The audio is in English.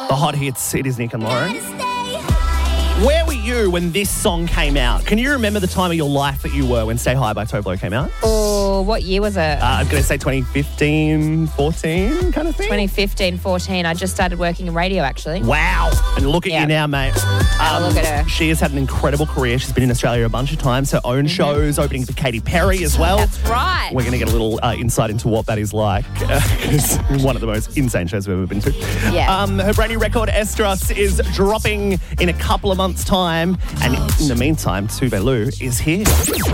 The hot hits, it is Nick and Lauren. Where were you when this song came out? Can you remember the time of your life that you were when Stay High by Toblo came out? Oh, what year was it? I'm going to say 2015, 14 kind of thing. 2015, 14. I just started working in radio, actually. Wow. And look at you now, mate. Look at her. She has had an incredible career. She's been in Australia a bunch of times. Her own shows, opening for Katy Perry as well. That's right. We're going to get a little insight into what that is like. It's one of the most insane shows we've ever been to. Yeah. Her brand new record, Estras, is dropping in a couple of months' time. And in the meantime, Tove Lo is here.